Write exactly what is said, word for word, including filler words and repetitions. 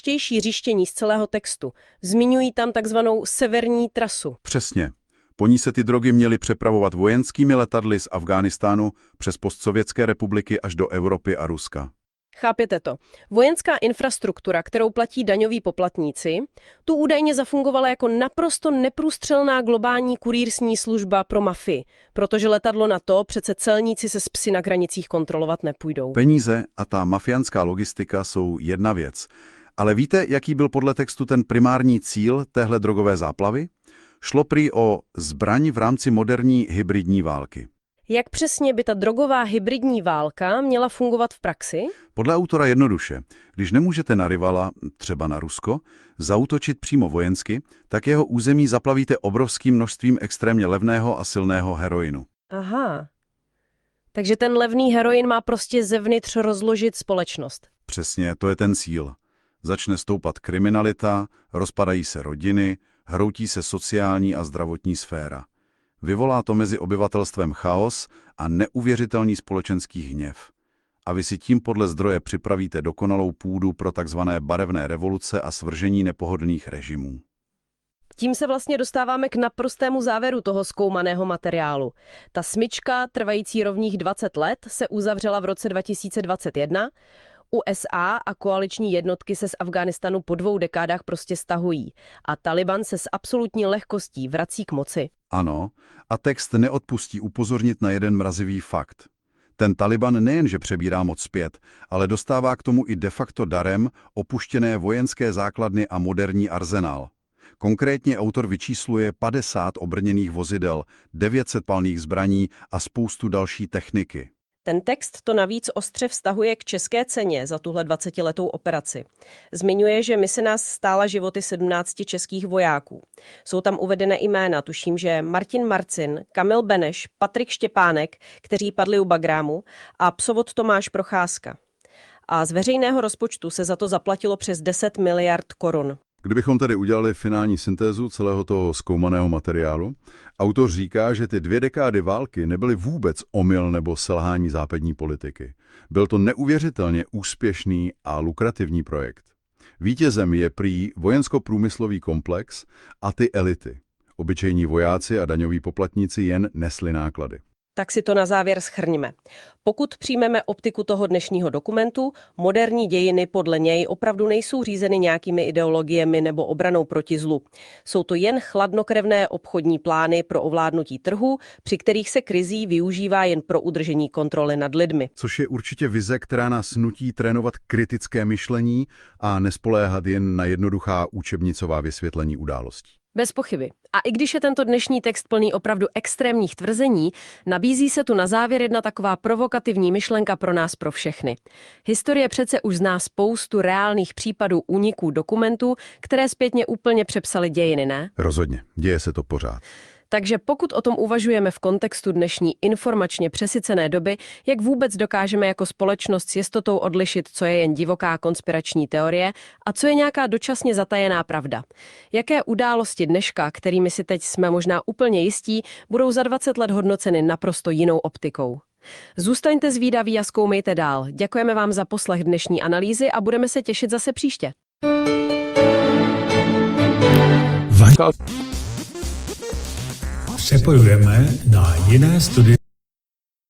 nejdůležitější zjištění z celého textu. Zmiňují tam takzvanou severní trasu. Přesně. Po ní se ty drogy měly přepravovat vojenskými letadly z Afghánistánu přes postsovětské republiky až do Evropy a Ruska. Chápěte to? Vojenská infrastruktura, kterou platí daňoví poplatníci, tu údajně zafungovala jako naprosto neprůstřelná globální kurýrsní služba pro mafii, protože letadlo na to přece celníci se s psy na hranicích kontrolovat nepůjdou. Peníze a ta mafiánská logistika jsou jedna věc. Ale víte, jaký byl podle textu ten primární cíl téhle drogové záplavy? Šlo prý o zbraň v rámci moderní hybridní války. Jak přesně by ta drogová hybridní válka měla fungovat v praxi? Podle autora jednoduše. Když nemůžete na rivala, třeba na Rusko, zaútočit přímo vojensky, tak jeho území zaplavíte obrovským množstvím extrémně levného a silného heroinu. Aha. Takže ten levný heroin má prostě zevnitř rozložit společnost. Přesně, to je ten cíl. Začne stoupat kriminalita, rozpadají se rodiny, hroutí se sociální a zdravotní sféra. Vyvolá to mezi obyvatelstvem chaos a neuvěřitelný společenský hněv. A vy si tím podle zdroje připravíte dokonalou půdu pro takzvané barevné revoluce a svržení nepohodlných režimů. Tím se vlastně dostáváme k naprostému závěru toho zkoumaného materiálu. Ta smyčka, trvající rovných dvacet let, se uzavřela v roce dva tisíce dvacet jedna. U S A a koaliční jednotky se z Afghánistanu po dvou dekádách prostě stahují. A Taliban se s absolutní lehkostí vrací k moci. Ano, a text neodpustí upozornit na jeden mrazivý fakt. Ten Taliban nejenže přebírá moc zpět, ale dostává k tomu i de facto darem opuštěné vojenské základny a moderní arzenál. Konkrétně autor vyčísluje padesát obrněných vozidel, devět set palných zbraní a spoustu další techniky. Ten text to navíc ostře vztahuje k české ceně za tuhle dvacetiletou operaci. Zmiňuje, že mise nás stála životy sedmnácti českých vojáků. Jsou tam uvedené jména, tuším, že Martin Marcin, Kamil Beneš, Patrik Štěpánek, kteří padli u Bagrámu, a psovod Tomáš Procházka. A z veřejného rozpočtu se za to zaplatilo přes deset miliard korun. Kdybychom tedy udělali finální syntézu celého toho zkoumaného materiálu, autor říká, že ty dvě dekády války nebyly vůbec omyl nebo selhání západní politiky. Byl to neuvěřitelně úspěšný a lukrativní projekt. Vítězem je prý vojensko-průmyslový komplex a ty elity. Obyčejní vojáci a daňoví poplatníci jen nesli náklady. Tak si to na závěr shrňme. Pokud přijmeme optiku toho dnešního dokumentu, moderní dějiny podle něj opravdu nejsou řízeny nějakými ideologiemi nebo obranou proti zlu. Jsou to jen chladnokrevné obchodní plány pro ovládnutí trhu, při kterých se krizí využívá jen pro udržení kontroly nad lidmi. Což je určitě vize, která nás nutí trénovat kritické myšlení a nespoléhat jen na jednoduchá učebnicová vysvětlení událostí. Bez pochyby. A i když je tento dnešní text plný opravdu extrémních tvrzení, nabízí se tu na závěr jedna taková provokativní myšlenka pro nás pro všechny. Historie přece už zná spoustu reálných případů úniků dokumentů, které zpětně úplně přepsaly dějiny, ne? Rozhodně. Děje se to pořád. Takže pokud o tom uvažujeme v kontextu dnešní informačně přesycené doby, jak vůbec dokážeme jako společnost s jistotou odlišit, co je jen divoká konspirační teorie a co je nějaká dočasně zatajená pravda? Jaké události dneška, kterými si teď jsme možná úplně jistí, budou za dvacet let hodnoceny naprosto jinou optikou? Zůstaňte zvídaví a zkoumejte dál. Děkujeme vám za poslech dnešní analýzy a budeme se těšit zase příště. Přepojujeme na jiné studie.